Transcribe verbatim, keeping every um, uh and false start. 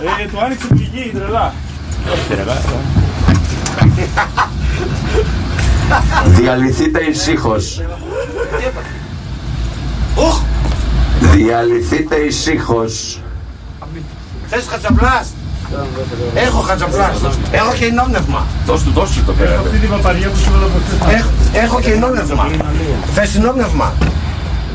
Ε, του άνοιξε πηγή, τρελά. Τρελά. Διαλυθείτε ησύχως. Διαλυθείτε ησύχως. Θες χατσαπλάς? Έχω χατσαπλάς. Έχω και ενόπνευμα. Δώσ' του, δώσ' του το πέρα. Αυτή την παπαριά που σου έλαβε χθες. Έχω και ενόπνευμα. Θες ενόπνευμα?